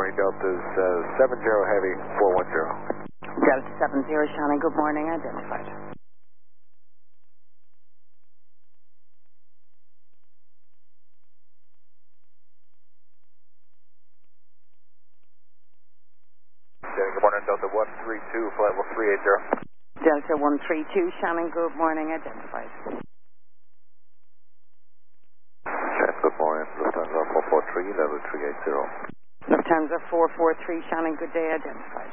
morning, Delta's 70 Heavy 410. Delta 70, Shannon, good morning, identified. Good morning, Delta 132, flight level 380. Delta 132, Shannon, good morning, identified. Good morning, Lufthansa 443, level 380. Lufthansa 443, Shannon, good day, identified.